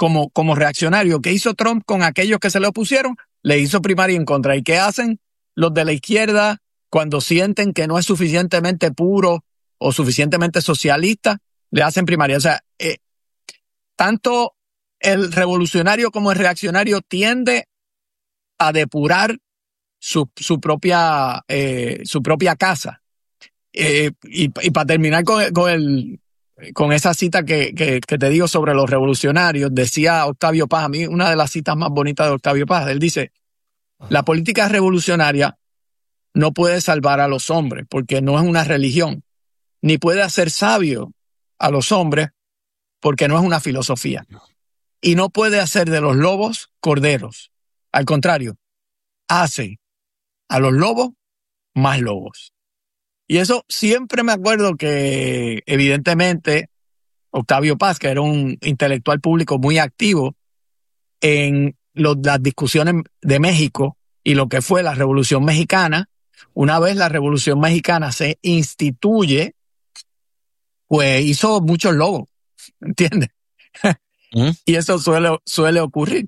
como reaccionario. ¿Qué hizo Trump con aquellos que se le opusieron? Le hizo primaria en contra. ¿Y qué hacen los de la izquierda cuando sienten que no es suficientemente puro o suficientemente socialista? Le hacen primaria. O sea, tanto el revolucionario como el reaccionario tiende a depurar su propia casa. Y para terminar con esa cita que te digo sobre los revolucionarios, decía Octavio Paz, a mí una de las citas más bonitas de Octavio Paz, él dice, la política revolucionaria no puede salvar a los hombres porque no es una religión, ni puede hacer sabio a los hombres porque no es una filosofía, y no puede hacer de los lobos corderos. Al contrario, hace a los lobos más lobos. Y eso siempre me acuerdo que, evidentemente, Octavio Paz, que era un intelectual público muy activo en las discusiones de México y lo que fue la Revolución Mexicana, una vez la Revolución Mexicana se instituye, pues hizo muchos lobos, ¿entiendes? Y eso suele ocurrir.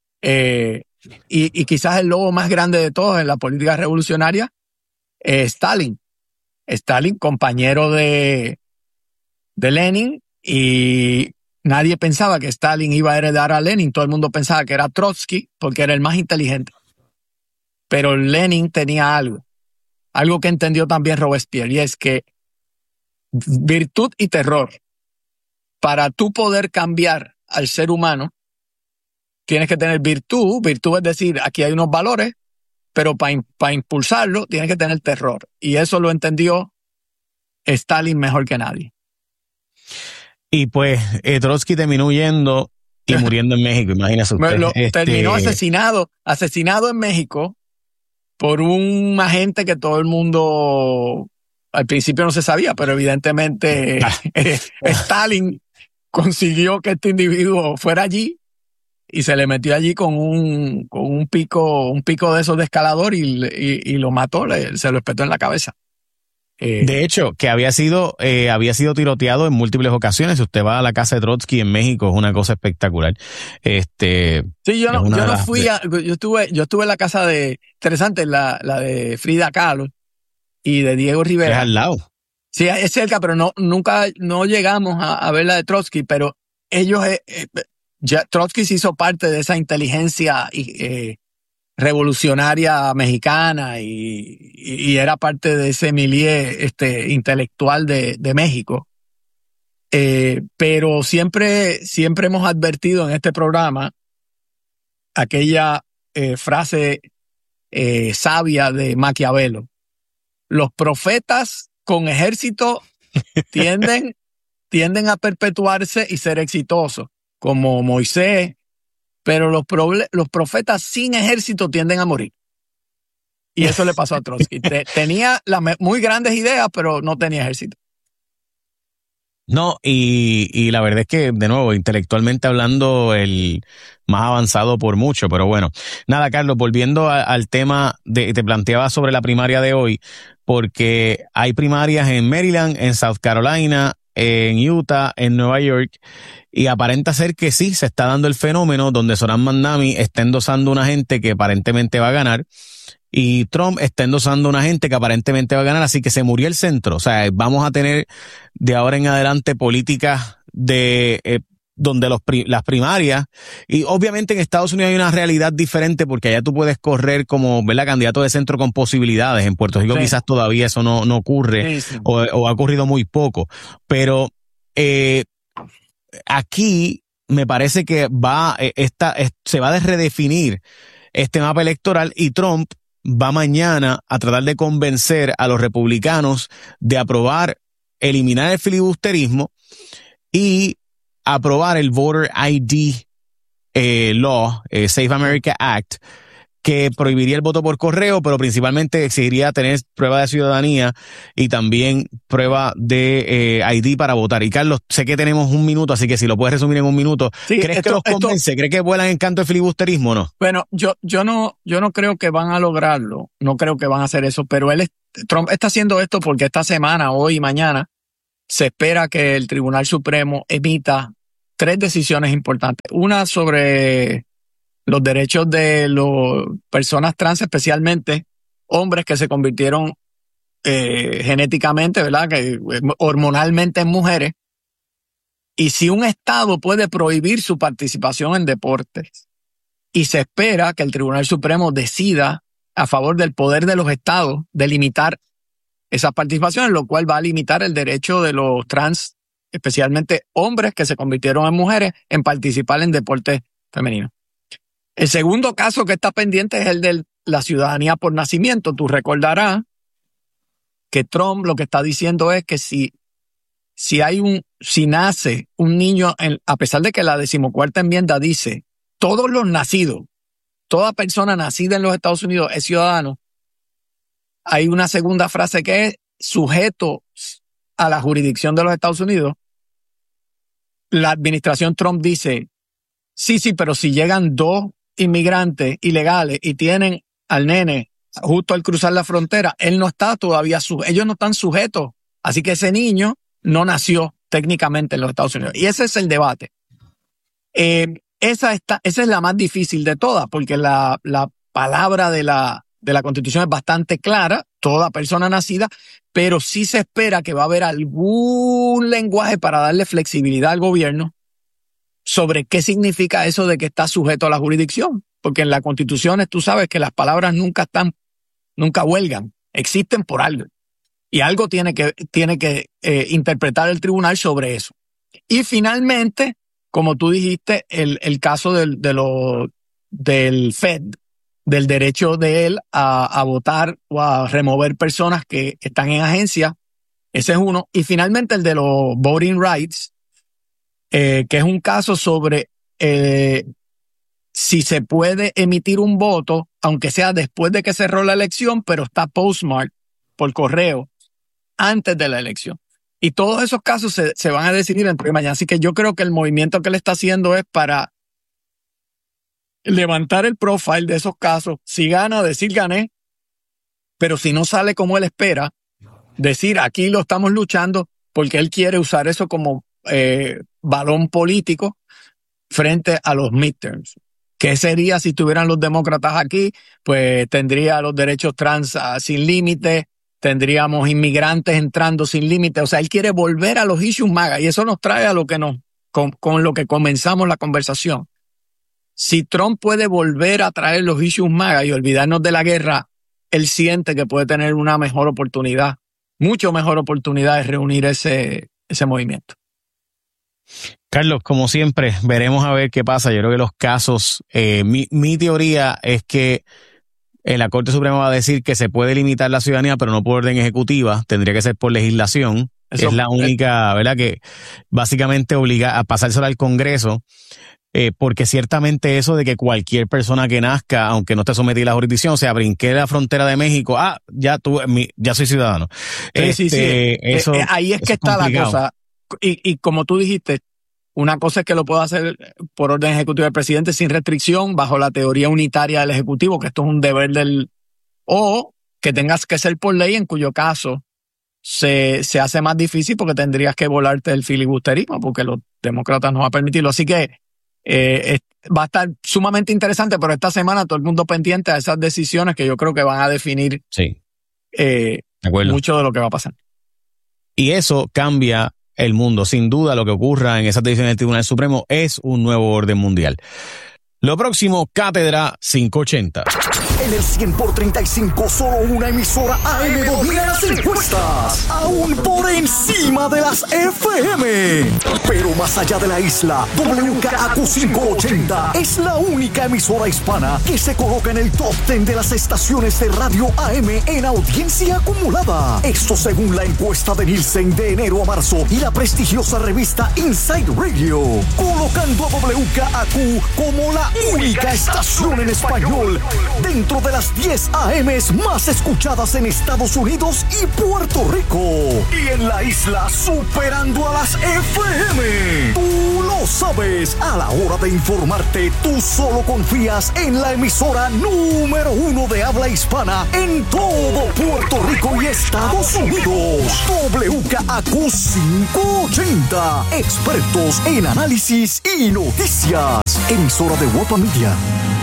Y quizás el lobo más grande de todos en la política revolucionaria es Stalin. Stalin, compañero de Lenin, y nadie pensaba que Stalin iba a heredar a Lenin. Todo el mundo pensaba que era Trotsky porque era el más inteligente. Pero Lenin tenía algo que entendió también Robespierre, y es que virtud y terror, para tú poder cambiar al ser humano, tienes que tener virtud es decir, aquí hay unos valores, pero para impulsarlo tienes que tener terror. Y eso lo entendió Stalin mejor que nadie. Y pues Trotsky terminó huyendo y muriendo en México, imagínese usted. Terminó asesinado en México por un agente que todo el mundo al principio no se sabía, pero evidentemente Stalin consiguió que este individuo fuera allí y se le metió allí con un pico de esos de escalador y lo mató, se lo espetó en la cabeza. De hecho, que había sido tiroteado en múltiples ocasiones. Si usted va a la casa de Trotsky en México, es una cosa espectacular. Sí, yo estuve en la casa interesante, la de Frida Kahlo y de Diego Rivera. Es al lado. Sí, es cerca, pero nunca llegamos a ver la de Trotsky, pero ellos, Trotsky se hizo parte de esa inteligencia revolucionaria mexicana y era parte de ese milieu intelectual de México. Pero siempre hemos advertido en este programa aquella frase sabia de Maquiavelo. Los profetas con ejército tienden a perpetuarse y ser exitosos, como Moisés, pero los profetas sin ejército tienden a morir. Y eso le pasó a Trotsky. Tenía muy grandes ideas, pero no tenía ejército. No, y la verdad es que, de nuevo, intelectualmente hablando, el más avanzado por mucho, pero bueno. Nada, Carlos, volviendo al tema te planteaba sobre la primaria de hoy, porque hay primarias en Maryland, en South Carolina, en Utah, en Nueva York, y aparenta ser que sí, se está dando el fenómeno donde Zohran Mamdani está endosando una gente que aparentemente va a ganar, y Trump está endosando una gente que aparentemente va a ganar, así que se murió el centro. O sea, vamos a tener de ahora en adelante políticas donde las primarias, y obviamente en Estados Unidos hay una realidad diferente porque allá tú puedes correr como, ¿verdad?, candidato de centro con posibilidades. En Puerto Rico quizás todavía eso no ocurre, sí. O ha ocurrido muy poco, pero aquí me parece que se va a redefinir este mapa electoral, y Trump va mañana a tratar de convencer a los republicanos de eliminar el filibusterismo y aprobar el Voter ID Law, Save America Act, que prohibiría el voto por correo, pero principalmente exigiría tener prueba de ciudadanía y también prueba de ID para votar. Y Carlos, sé que tenemos un minuto, así que si lo puedes resumir en un minuto. Sí, ¿crees que los convence? ¿Crees que vuelan en canto de filibusterismo o no? Bueno, yo no creo que van a lograrlo, no creo que van a hacer eso, pero Trump está haciendo esto porque esta semana, hoy y mañana, se espera que el Tribunal Supremo emita 3 decisiones importantes. Una sobre los derechos de las personas trans, especialmente hombres que se convirtieron genéticamente, ¿verdad? Que hormonalmente en mujeres. Y si un estado puede prohibir su participación en deportes y se espera que el Tribunal Supremo decida a favor del poder de los estados de limitar esas participaciones, lo cual va a limitar el derecho de los trans, especialmente hombres que se convirtieron en mujeres, en participar en deportes femeninos. El segundo caso que está pendiente es el de la ciudadanía por nacimiento. Tú recordarás que Trump lo que está diciendo es que si nace un niño, a pesar de que la 14ª enmienda dice todos los nacidos, toda persona nacida en los Estados Unidos es ciudadano, hay una segunda frase que es sujeto a la jurisdicción de los Estados Unidos. La administración Trump dice, sí, pero si llegan 2 inmigrantes ilegales y tienen al nene justo al cruzar la frontera, él no está todavía, ellos no están sujetos. Así que ese niño no nació técnicamente en los Estados Unidos. Y ese es el debate. Esa es la más difícil de todas, porque la palabra de la Constitución es bastante clara, toda persona nacida, pero sí se espera que va a haber algún lenguaje para darle flexibilidad al gobierno sobre qué significa eso de que está sujeto a la jurisdicción. Porque en las constituciones tú sabes que las palabras nunca huelgan, existen por algo. Y algo tiene que interpretar el tribunal sobre eso. Y finalmente, como tú dijiste, el caso del Fed, del derecho de él a votar o a remover personas que están en agencia, ese es uno. Y finalmente el de los voting rights, que es un caso sobre si se puede emitir un voto, aunque sea después de que cerró la elección, pero está postmarked por correo antes de la elección. Y todos esos casos se van a decidir entre hoy y mañana. Así que yo creo que el movimiento que él está haciendo es para levantar el profile de esos casos. Si gana, decir gané, pero si no sale como él espera, decir aquí lo estamos luchando, porque él quiere usar eso como balón político frente a los midterms. ¿Qué sería si tuvieran los demócratas aquí? Pues tendría los derechos trans sin límite, tendríamos inmigrantes entrando sin límite. O sea, él quiere volver a los issues MAGA, y eso nos trae a lo que con lo que comenzamos la conversación. Si Trump puede volver a traer los issues MAGA y olvidarnos de la guerra, él siente que puede tener una mejor oportunidad, mucho mejor oportunidad de reunir ese movimiento. Carlos, como siempre, veremos a ver qué pasa. Yo creo que los casos, mi teoría es que la Corte Suprema va a decir que se puede limitar la ciudadanía, pero no por orden ejecutiva, tendría que ser por legislación. Eso, es la única, ¿verdad? Que básicamente obliga a pasárselo al Congreso, porque ciertamente eso de que cualquier persona que nazca, aunque no esté sometida a la jurisdicción, o sea, brinqué la frontera de México, ya soy ciudadano. Sí. Eso, ahí es que está complicado. La cosa. Y como tú dijiste, una cosa es que lo pueda hacer por orden ejecutivo del presidente sin restricción, bajo la teoría unitaria del ejecutivo, que esto es un deber o que tengas que ser por ley, en cuyo caso se hace más difícil porque tendrías que volarte el filibusterismo, porque los demócratas no van a permitirlo. Así que va a estar sumamente interesante, pero esta semana todo el mundo pendiente a esas decisiones que yo creo que van a definir mucho de lo que va a pasar. Y eso cambia el mundo. Sin duda, lo que ocurra en esa decisión del Tribunal Supremo es un nuevo orden mundial. Lo próximo, Cátedra 580. En el 100 por 35, solo una emisora AM domina las encuestas, aún por encima de las FM. Pero más allá de la isla, WKAQ 580 es la única emisora hispana que se coloca en el top 10 de las estaciones de radio AM en audiencia acumulada. Esto según la encuesta de Nielsen de enero a marzo y la prestigiosa revista Inside Radio, colocando a WKAQ como la única estación en español dentro de las 10 AMs más escuchadas en Estados Unidos y Puerto Rico. Y en la isla, superando a las FM. FM. Tú lo sabes, a la hora de informarte, tú solo confías en la emisora número 1 de habla hispana en todo Puerto Rico y Estados Unidos. WKAQ 580. Expertos en análisis y noticias. Emisora de Guapa Media.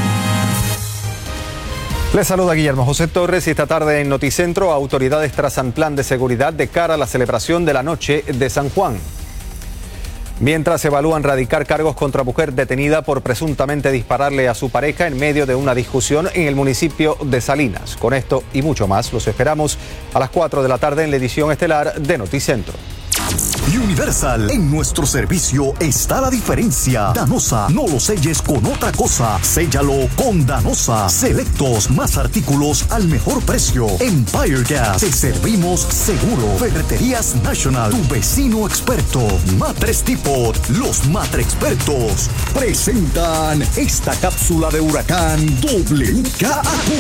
Les saluda Guillermo José Torres y esta tarde en Noticentro, autoridades trazan plan de seguridad de cara a la celebración de la noche de San Juan. Mientras evalúan radicar cargos contra mujer detenida por presuntamente dispararle a su pareja en medio de una discusión en el municipio de Salinas. Con esto y mucho más, los esperamos a las 4 de la tarde en la edición estelar de Noticentro. Universal, en nuestro servicio está la diferencia. Danosa, no lo selles con otra cosa. Séllalo con Danosa. Selectos, más artículos al mejor precio. Empire Gas, te servimos seguro. Ferreterías National, tu vecino experto. Matres Depot, los Matre Expertos presentan esta cápsula de huracán WKAQ.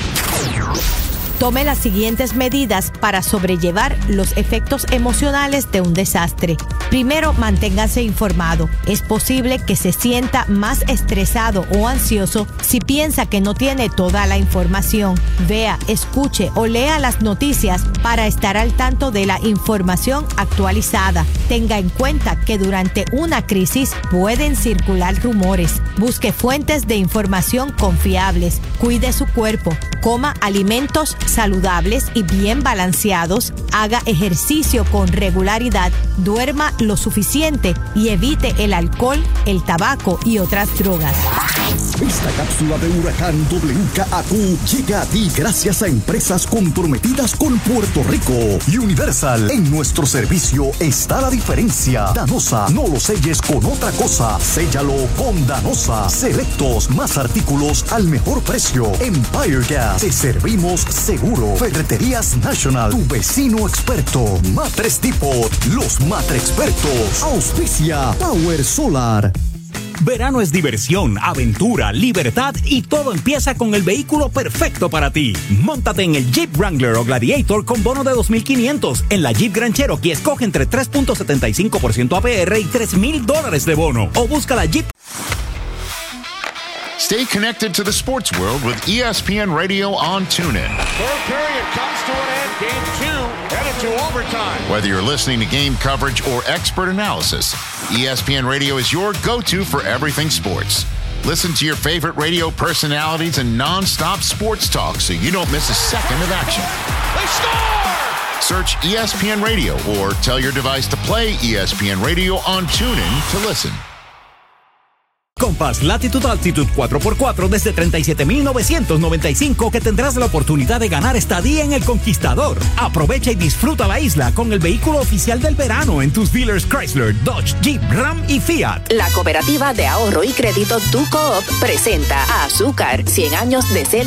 Tome las siguientes medidas para sobrellevar los efectos emocionales de un desastre. Primero, manténgase informado. Es posible que se sienta más estresado o ansioso si piensa que no tiene toda la información. Vea, escuche o lea las noticias para estar al tanto de la información actualizada. Tenga en cuenta que durante una crisis pueden circular rumores. Busque fuentes de información confiables. Cuide su cuerpo. Coma alimentos saludables y bien balanceados, haga ejercicio con regularidad, duerma lo suficiente y evite el alcohol, el tabaco y otras drogas. Esta cápsula de huracán WKAQ llega a ti gracias a empresas comprometidas con Puerto Rico. Universal, en nuestro servicio está la diferencia. Danosa, no lo selles con otra cosa. Séllalo con Danosa. Selectos, más artículos al mejor precio. Empire Gas, te servimos seguro. Ferreterías National, tu vecino experto. Matres Depot, los Matre Expertos. Auspicia Power Solar. Verano es diversión, aventura, libertad y todo empieza con el vehículo perfecto para ti. Móntate en el Jeep Wrangler o Gladiator con bono de $2,500. En la Jeep Grand Cherokee escoge entre 3.75% APR y $3,000 de bono. O busca la Jeep. Stay connected to the sports world with ESPN Radio on TuneIn. Third period comes to an end. Game 2 headed to overtime. Whether you're listening to game coverage or expert analysis, ESPN Radio is your go-to for everything sports. Listen to your favorite radio personalities and non-stop sports talk so you don't miss a second of action. They score! Search ESPN Radio or tell your device to play ESPN Radio on TuneIn to listen. Compass Latitude Altitude 4x4 desde $37,995 que tendrás la oportunidad de ganar estadía en el Conquistador. Aprovecha y disfruta la isla con el vehículo oficial del verano en tus dealers Chrysler, Dodge, Jeep, Ram y Fiat. La Cooperativa de Ahorro y Crédito Tu Coop presenta a Azúcar, 100 años de ser